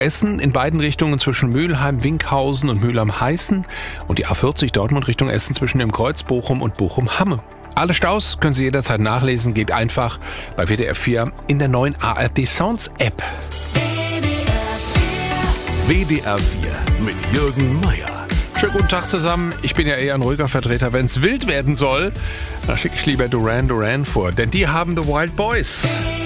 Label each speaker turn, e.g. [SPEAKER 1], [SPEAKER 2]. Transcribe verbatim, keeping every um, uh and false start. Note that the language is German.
[SPEAKER 1] Essen in beiden Richtungen zwischen Mülheim, Winkhausen und Mülheim-Heißen und die A vierzig Dortmund Richtung Essen zwischen dem Kreuz Bochum und Bochum-Hamme. Alle Staus können Sie jederzeit nachlesen, geht einfach bei W D R vier in der neuen A R D Sounds App.
[SPEAKER 2] W D R vier mit Jürgen Meier.
[SPEAKER 1] Schönen guten Tag zusammen, ich bin ja eher ein ruhiger Vertreter. Wenn es wild werden soll, dann schicke ich lieber Duran Duran vor, denn die haben The Wild Boys.